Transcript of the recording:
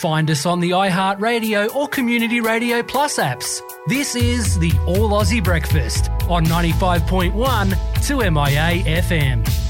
Find us on the iHeartRadio or Community Radio Plus apps. This is the All Aussie Breakfast on 95.1 2MIA FM.